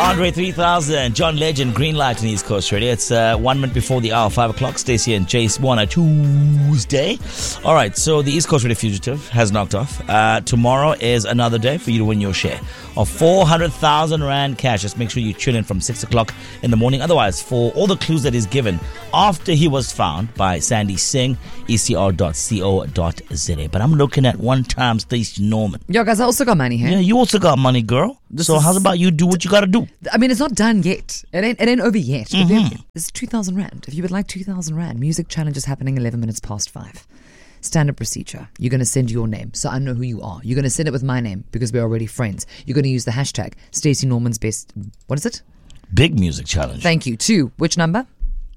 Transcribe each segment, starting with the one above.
Andre 3000, John Legend, Green Light on East Coast Radio. It's 1 minute before the hour, 5 o'clock. Stacey and Jace on a Tuesday. All right, so the East Coast Radio Fugitive has knocked off. Tomorrow is another day for you to win your share of 400,000 Rand cash. Just make sure you tune in from 6 o'clock in the morning. Otherwise, for all the clues that he's given after he was found by Sandy Singh, ecr.co.za. But I'm looking at one time Stacey Norman. Yo, guys, I also got money here. Yeah, you also got money, girl. So how's about you do what you got to do? I mean, it's not done yet. It ain't over yet. But this is 2,000 Rand. If you would like 2,000 Rand, music challenge is happening 11 minutes past 5. Standard procedure. You're going to send your name so I know who you are. You're going to send it with my name because we're already friends. You're going to use the hashtag Stacey Norman's best. What is it? Big Music Challenge. Thank you. To which number?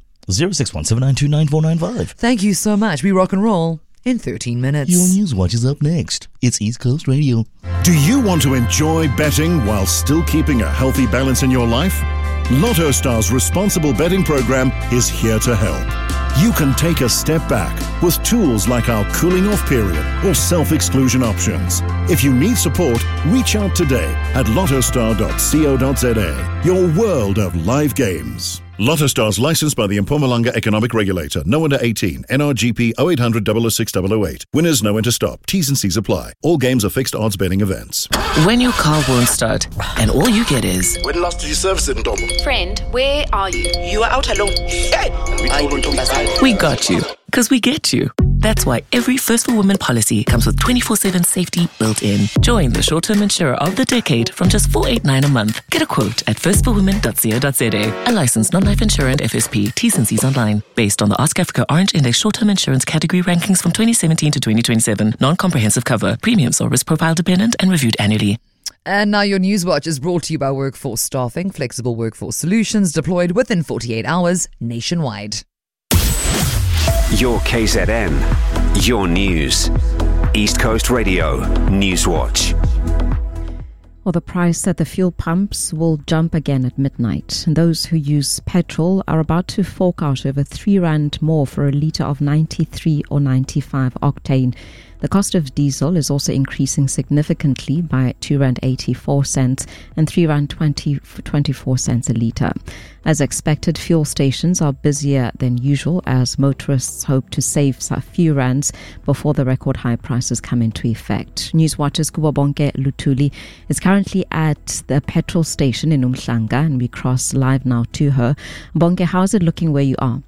06179299495. Thank you so much. We rock and roll in 13 minutes. Your News Watch is up next. It's East Coast Radio. Do you want to enjoy betting while still keeping a healthy balance in your life? Lotto Star's responsible betting program is here to help. You can take a step back with tools like our cooling off period or self-exclusion options. If you need support, reach out today at lottostar.co.za, your world of live games. Lotto Stars licensed by the Mpumalanga Economic Regulator. No under 18. NRGP 0800 006 008. Winners know when to stop. T's and C's apply. All games are fixed odds betting events. When your car won't start and all you get is... When last did you service it, Ntomo? Friend, where are you? You are out alone. Hey! We got you. Because we get you. That's why every First for Women policy comes with 24/7 safety built in. Join the short-term insurer of the decade from just $489 a month. Get a quote at firstforwomen.co.za. A licensed non-life insurer and FSP. T's and C's online. Based on the Ask Africa Orange Index short-term insurance category rankings from 2017 to 2027. Non-comprehensive cover. Premiums are risk profile dependent and reviewed annually. And now your News Watch is brought to you by Workforce Staffing, flexible workforce solutions deployed within 48 hours nationwide. Your KZN, your news. East Coast Radio, News Watch. Well, the price at the fuel pumps will jump again at midnight. And those who use petrol are about to fork out over 3 Rand more for a litre of 93 or 95 octane. The cost of diesel is also increasing significantly by 2 Rand 84 cents and 3 Rand 24 cents a litre. As expected, fuel stations are busier than usual as motorists hope to save a few rands before the record high prices come into effect. Newswatch's Kubabonke Lutuli is currently at the petrol station in Umhlanga, and we cross live now to her. Bonke, how is it looking where you are?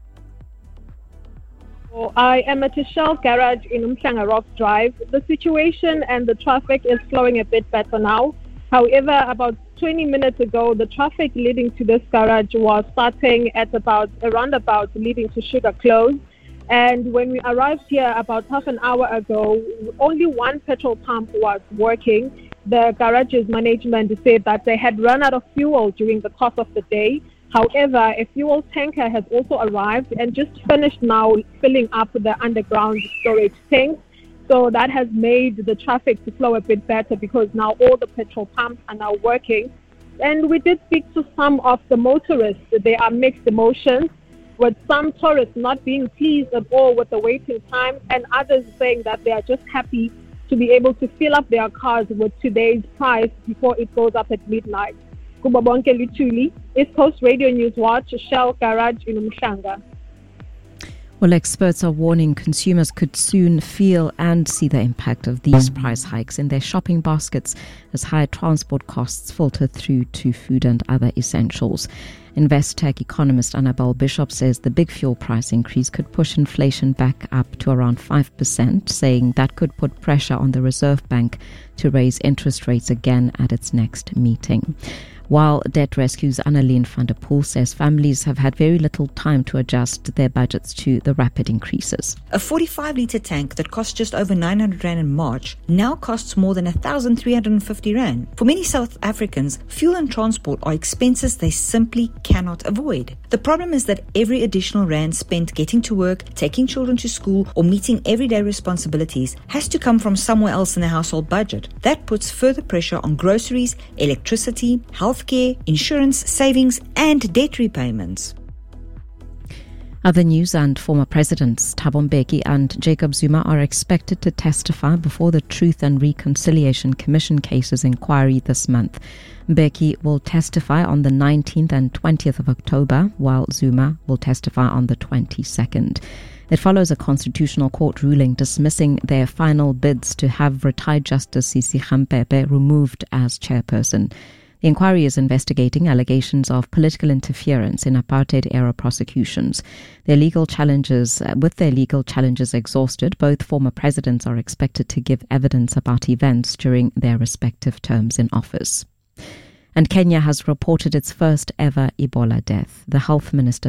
I am at a Shell garage in Umhlanga Rock Drive. The situation and the traffic is flowing a bit better now. However, about 20 minutes ago, the traffic leading to this garage was starting at around leading to Sugar Close. And when we arrived here about half an hour ago, only one petrol pump was working. The garage's management said that they had run out of fuel during the course of the day. However, a fuel tanker has also arrived and just finished now filling up the underground storage tanks. So that has made the traffic to flow a bit better because now all the petrol pumps are now working. And we did speak to some of the motorists. There are mixed emotions, with some tourists not being pleased at all with the waiting time and others saying that they are just happy to be able to fill up their cars with today's price before it goes up at midnight. Kubabonke Lutuli, East Coast Radio News Watch, Shell Garage in Umhlanga. Well, experts are warning consumers could soon feel and see the impact of these price hikes in their shopping baskets as higher transport costs filter through to food and other essentials. Investec economist Annabelle Bishop says the big fuel price increase could push inflation back up to around 5%, saying that could put pressure on the Reserve Bank to raise interest rates again at its next meeting. While Debt Rescue's Annalene van der Poel says families have had very little time to adjust their budgets to the rapid increases. A 45-litre tank that cost just over 900 Rand in March now costs more than 1,350 Rand. For many South Africans, fuel and transport are expenses they simply cannot avoid. The problem is that every additional Rand spent getting to work, taking children to school, or meeting everyday responsibilities has to come from somewhere else in the household budget. That puts further pressure on groceries, electricity, healthcare, insurance, savings, and debt repayments. Other news, and former presidents Thabo Mbeki and Jacob Zuma are expected to testify before the Truth and Reconciliation Commission cases inquiry this month. Mbeki will testify on the 19th and 20th of October, while Zuma will testify on the 22nd. It follows a constitutional court ruling dismissing their final bids to have retired Justice Sisi Khampepe removed as chairperson. The inquiry is investigating allegations of political interference in apartheid-era prosecutions. With their legal challenges exhausted, both former presidents are expected to give evidence about events during their respective terms in office. And Kenya has reported its first ever Ebola death. The health minister